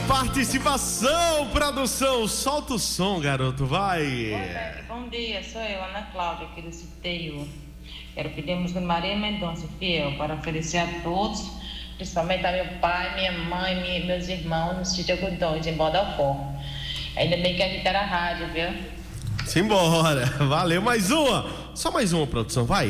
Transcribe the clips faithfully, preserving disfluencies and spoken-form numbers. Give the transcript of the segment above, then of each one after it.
participação, produção. Solta o som, garoto, vai. Oi, bom dia, sou eu, Ana Cláudia, aqui do Citeio. Quero pedir a música de Maria Mendonça Fiel para oferecer a todos, principalmente a meu pai, minha mãe, minha, meus irmãos, no sítio Agudões, em Bodocó. Ainda bem que a gente era rádio, viu? Simbora, valeu, mais uma. Só mais uma, produção, vai.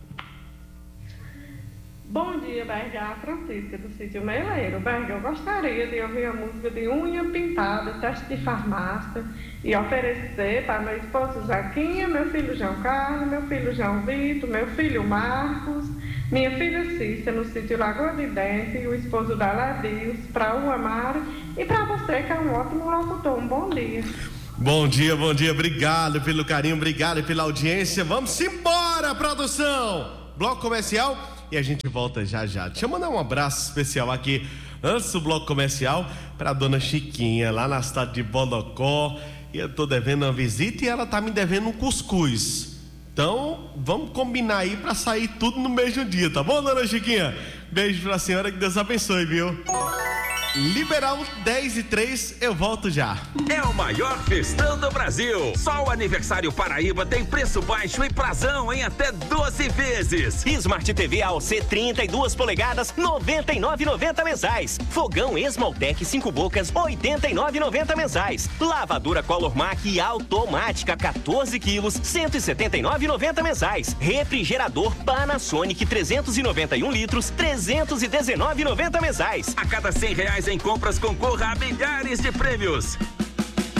Bom dia, Berga, Francisca, do sítio Meleiro. Berga, eu gostaria de ouvir a música de Unha Pintada, Teste de Farmácia, e oferecer para meu esposo Jaquinha, meu filho João Carlos, meu filho João Vitor, meu filho Marcos, minha filha Cícia, no sítio Lagoa de Dente, e o esposo da Ladios, para o Amaro, e para você, que é um ótimo locutor. Um bom dia. Bom dia, bom dia, obrigado pelo carinho, obrigado pela audiência. Vamos embora, produção! Bloco comercial. E a gente volta já já. Deixa eu mandar um abraço especial aqui, antes do bloco comercial, para dona Chiquinha, lá na cidade de Bodocó. E eu tô devendo uma visita e ela tá me devendo um cuscuz. Então, vamos combinar aí para sair tudo no mesmo dia, tá bom, dona Chiquinha? Beijo pra senhora, que Deus abençoe, viu? Liberal dez e três, eu volto já. É o maior festão do Brasil. Só o Aniversário Paraíba tem preço baixo e prazão em até doze vezes. Smart T V A O C trinta e duas polegadas, noventa e nove reais e noventa centavos mensais. Fogão Esmaltec cinco bocas, oitenta e nove reais e noventa centavos mensais. Lavadora Color Mac automática, quatorze quilos, cento e setenta e nove reais e noventa centavos mensais. Refrigerador Panasonic trezentos e noventa e um litros, trezentos e dezenove reais e noventa centavos mensais. A cada cem reais em compras, concorra a milhares de prêmios.